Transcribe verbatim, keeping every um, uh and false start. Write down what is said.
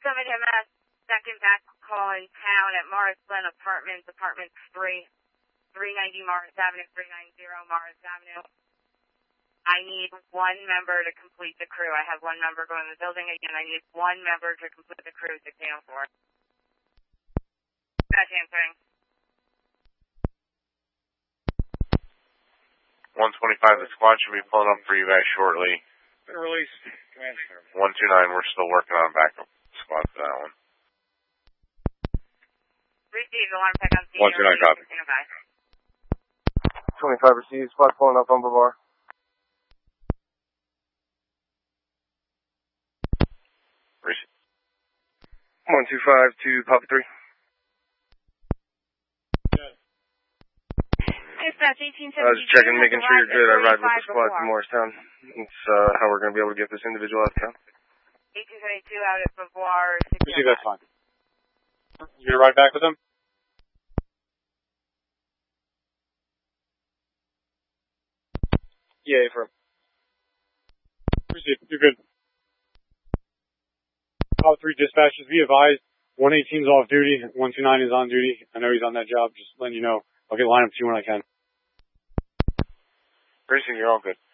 seven M S, second back call in town at Morris Glen Apartments, Apartments three, three ninety Morris Avenue, three ninety Morris Avenue. I need one member to complete the crew. I have one member going to the building again. I need one member to complete the crew to K O four. That's answering. one twenty-five, the squad should be pulling up for you guys shortly. Been released. one two nine, we're still working on backup squad for that one. Received, alarm check on scene. one two nine, copy. twenty-five received, squad pulling up on Bavar. Receive. one two five to Papa three. Dispatch eighteen seventy-two. I was checking, making sure you're good. I ride with the squad to Morristown. It's uh, how we're going to be able to get this individual out of town. eighteen seventy-two out at Bavar. Receive, that's fine. You gonna ride back with them? Yeah, affirm. Receive, you're good. Call three dispatches, be advised, one eighteen is off duty, one two nine is on duty. I know he's on that job, just letting you know. I'll get line up to you when I can. Receive, you're all good.